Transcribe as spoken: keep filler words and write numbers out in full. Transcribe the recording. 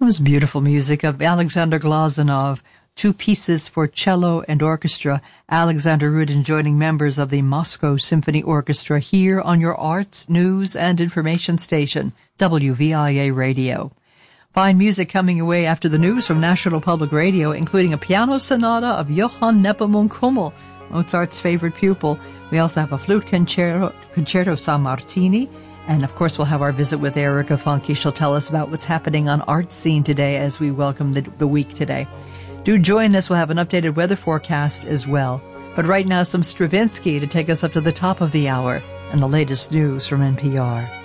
It was beautiful music of Alexander Glazunov, two pieces for cello and orchestra. Alexander Rudin joining members of the Moscow Symphony Orchestra here on your arts, news, and information station, W V I A Radio. Fine music coming away after the news from National Public Radio, including a piano sonata of Johann Nepomuk Hummel, Mozart's favorite pupil. We also have a flute concerto, concerto San Martini. And, of course, we'll have our visit with Erica Funke. She'll tell us about what's happening on Art Scene today as we welcome the, the week today. Do join us. We'll have an updated weather forecast as well. But right now, some Stravinsky to take us up to the top of the hour and the latest news from N P R.